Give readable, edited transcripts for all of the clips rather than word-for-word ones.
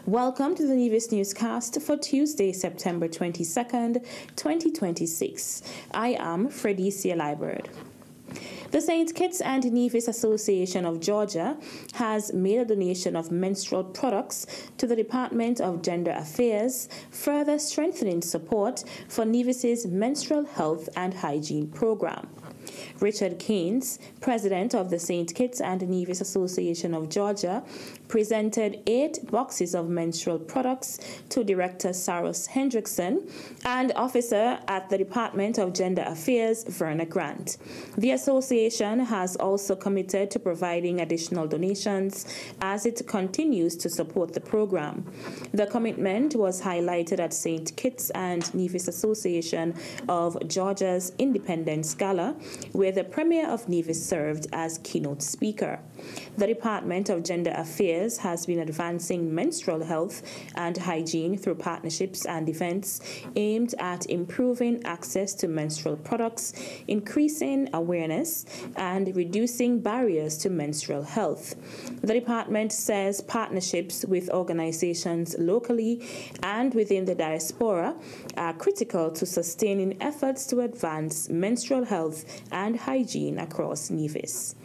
Welcome to the Nevis Newscast for Tuesday, September 22nd, 2026. I am Fredicia Liburd. The St. Kitts and Nevis Association of Georgia has made a donation of menstrual products to the Department of Gender Affairs, further strengthening support for Nevis's menstrual health and hygiene program. Richard Keynes, president of the St. Kitts and Nevis Association of Georgia, presented 8 boxes of menstrual products to Director Saros Hendrickson and officer at the Department of Gender Affairs, Verna Grant. The association has also committed to providing additional donations as it continues to support the program. The commitment was highlighted at St. Kitts and Nevis Association of Georgia's Independence Gala, where the Premier of Nevis served as keynote speaker. The Department of Gender Affairs has been advancing menstrual health and hygiene through partnerships and events aimed at improving access to menstrual products, increasing awareness, and reducing barriers to menstrual health. The department says partnerships with organizations locally and within the diaspora are critical to sustaining efforts to advance menstrual health and hygiene across Nevis.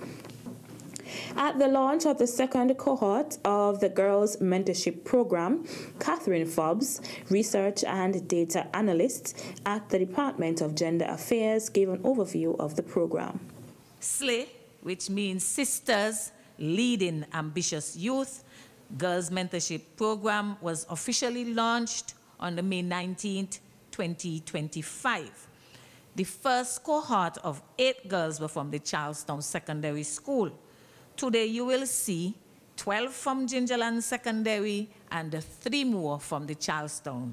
At the launch of the second cohort of the Girls Mentorship Program, Catherine Fobbs, research and data analyst at the Department of Gender Affairs, gave an overview of the program. SLAY, which means Sisters Leading Ambitious Youth, Girls Mentorship Program was officially launched on May 19th, 2025. The first cohort of 8 girls were from the Charlestown Secondary School. Today you will see 12 from Gingerland Secondary and 3 more from the Charlestown